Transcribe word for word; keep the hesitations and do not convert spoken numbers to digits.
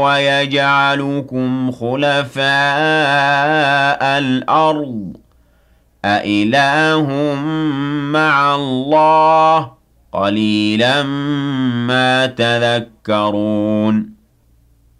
وَيَجْعَلُكُمْ خُلَفَاءَ الْأَرْضِ أَإِلَٰهٌ مَّعَ اللَّهِ ۚ قَلِيلًا مَّا تَذَكَّرُونَ